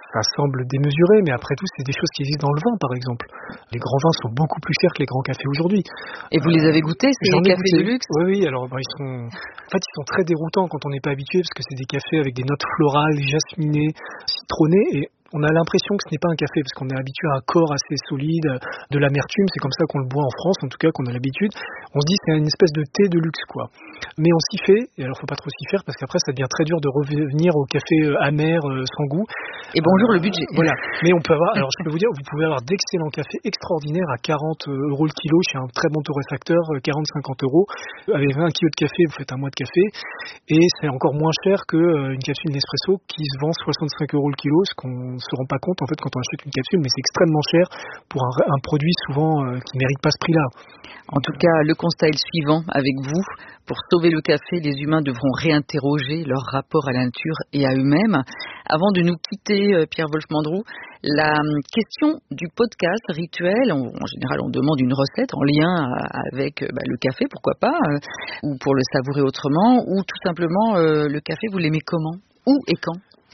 Ça semble démesuré, mais après tout, c'est des choses qui existent dans le vin, par exemple. Les grands vins sont beaucoup plus chers que les grands cafés aujourd'hui. Et vous les avez goûtés, ces cafés de luxe ? Oui, alors ils sont très déroutants quand on n'est pas habitué, parce que c'est des cafés avec des notes florales, jasminées, citronnées, et on a l'impression que ce n'est pas un café, parce qu'on est habitué à un corps assez solide, de l'amertume, c'est comme ça qu'on le boit en France, en tout cas qu'on a l'habitude. On se dit c'est une espèce de thé de luxe, quoi. Mais on s'y fait, et alors faut pas trop s'y faire, parce qu'après ça devient très dur de revenir au café amer, sans goût. Et bonjour le budget. Voilà, mais on peut avoir, alors je peux vous dire, vous pouvez avoir d'excellents cafés extraordinaires à 40 € le kilo chez un très bon torréfacteur, 40-50 €. Avec 20 kg de café, vous faites un mois de café, et c'est encore moins cher qu'une capsule Nespresso qui se vend 65 € le kilo, ce qu'on se rend pas compte en fait quand on achète une capsule, mais c'est extrêmement cher pour un produit souvent qui mérite pas ce prix-là. En tout cas, le constat est le suivant avec vous. Pour sauver le café, les humains devront réinterroger leur rapport à la nature et à eux-mêmes. Avant de nous quitter, Pierre-Wolf Mandrou, la question du podcast rituel, en général on demande une recette en lien avec le café, pourquoi pas, ou pour le savourer autrement, ou tout simplement le café, vous l'aimez comment ? Où et quand ?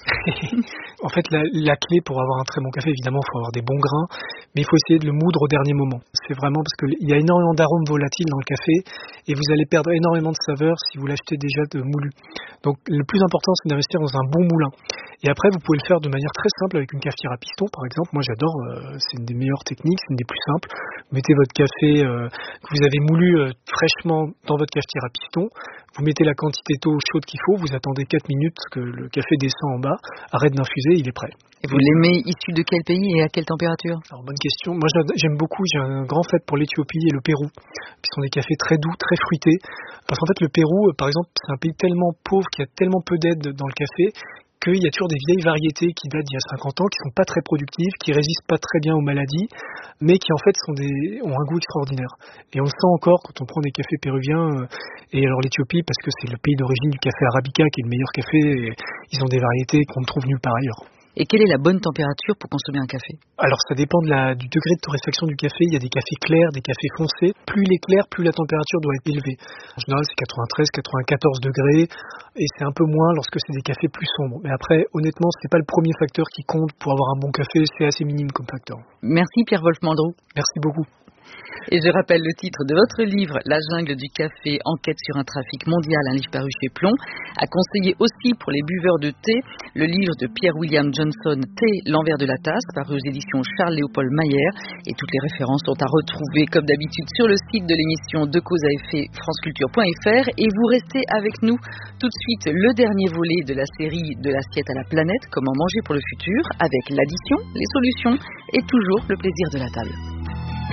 En fait, la clé pour avoir un très bon café, évidemment, il faut avoir des bons grains, mais il faut essayer de le moudre au dernier moment. C'est vraiment parce qu'il y a énormément d'arômes volatiles dans le café et vous allez perdre énormément de saveur si vous l'achetez déjà de moulu. Donc, le plus important, c'est d'investir dans un bon moulin. Et après, vous pouvez le faire de manière très simple avec une cafetière à piston, par exemple. Moi, j'adore, c'est une des meilleures techniques, c'est une des plus simples. Vous mettez votre café que vous avez moulu fraîchement dans votre cafetière à piston. Vous mettez la quantité d'eau chaude qu'il faut, vous attendez 4 minutes que le café descend en bas, arrête d'infuser, il est prêt. Et vous l'aimez issu de quel pays et à quelle température ? Alors, bonne question. Moi, j'aime beaucoup, j'ai un grand fait pour l'Éthiopie et le Pérou, qui sont des cafés très doux, très fruités. Parce qu'en fait, le Pérou, par exemple, c'est un pays tellement pauvre, qui a tellement peu d'aide dans le café, qu'il y a toujours des vieilles variétés qui datent d'il y a 50 ans, qui sont pas très productives, qui résistent pas très bien aux maladies, mais qui en fait ont un goût extraordinaire. Et on le sent encore quand on prend des cafés péruviens, et alors l'Éthiopie, parce que c'est le pays d'origine du café arabica, qui est le meilleur café, et ils ont des variétés qu'on ne trouve nulle part ailleurs. Et quelle est la bonne température pour consommer un café ? Alors ça dépend du degré de torréfaction du café. Il y a des cafés clairs, des cafés foncés. Plus il est clair, plus la température doit être élevée. En général, c'est 93, 94 degrés. Et c'est un peu moins lorsque c'est des cafés plus sombres. Mais après, honnêtement, ce n'est pas le premier facteur qui compte pour avoir un bon café. C'est assez minime comme facteur. Merci Pierre-Wolf Mandrou. Merci beaucoup. Et je rappelle le titre de votre livre, La jungle du café, enquête sur un trafic mondial, un livre paru chez Plomb. À conseiller aussi pour les buveurs de thé, le livre de Pierre-William Johnson, Thé, l'envers de la tasse, paru aux éditions Charles-Léopold Mayer. Et toutes les références sont à retrouver, comme d'habitude, sur le site de l'émission De Cause à Effet, franceculture.fr. Et vous restez avec nous tout de suite, le dernier volet de la série De l'assiette à la planète, comment manger pour le futur, avec l'addition, les solutions et toujours le plaisir de la table.